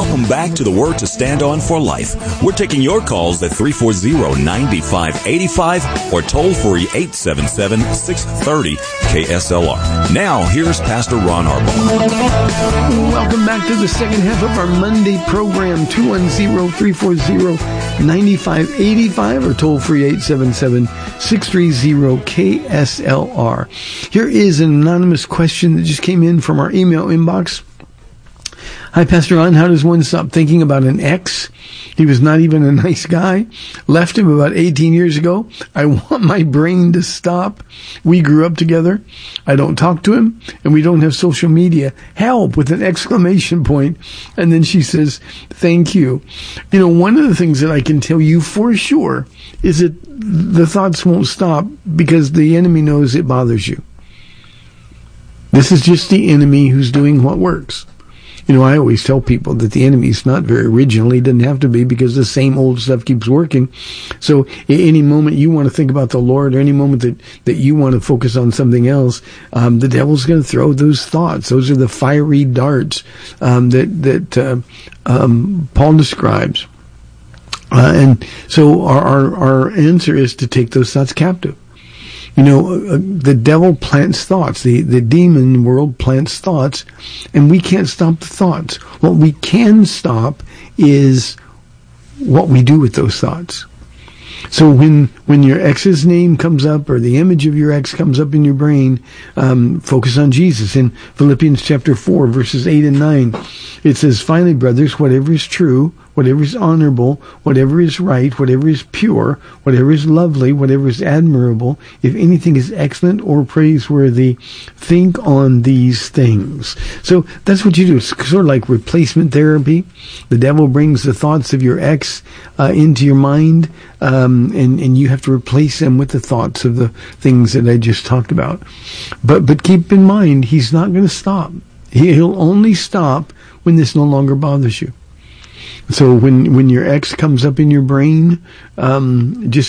Welcome back to the Word to Stand On for Life. We're taking your calls at 340-9585 or toll-free 877-630-KSLR. Now, here's Pastor Ron Arbaugh. Welcome back to the second half of our Monday program, 210-340-9585 or toll-free 877-630-KSLR. Here is an anonymous question that just came in from our email inbox. Hi, Pastor Ron. How does one stop thinking about an ex? He was not even a nice guy. Left him about 18 years ago. I want my brain to stop. We grew up together. I don't talk to him, and we don't have social media. Help, with an exclamation point. And then she says, thank you. You know, one of the things that I can tell you for sure is that the thoughts won't stop because the enemy knows it bothers you. This is just the enemy who's doing what works. You know, I always tell people that the enemy is not very original. He doesn't have to be because the same old stuff keeps working. So any moment you want to think about the Lord or any moment that you want to focus on something else, the devil's going to throw those thoughts. Those are the fiery darts that Paul describes. And so our answer is to take those thoughts captive. You know, the devil plants thoughts. The demon world plants thoughts, and we can't stop the thoughts. What we can stop is what we do with those thoughts. So when your ex's name comes up or the image of your ex comes up in your brain, focus on Jesus. In Philippians chapter 4, verses 8 and 9, it says, finally, brothers, whatever is true, whatever is honorable, whatever is right, whatever is pure, whatever is lovely, whatever is admirable, if anything is excellent or praiseworthy, think on these things. So that's what you do. It's sort of like replacement therapy. The devil brings the thoughts of your ex into your mind, and you have to replace them with the thoughts of the things that I just talked about. But keep in mind, he's not going to stop. He'll only stop when this no longer bothers you. So when your ex comes up in your brain, just